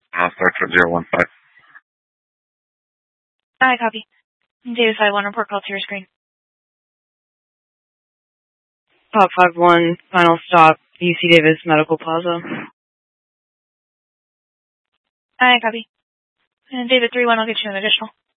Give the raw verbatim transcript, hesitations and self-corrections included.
Uh, start for zero one five. I copy. Davis five one, report call to your screen. Pop five one, final stop, U C Davis Medical Plaza. I copy. And David three one, I'll get you an additional.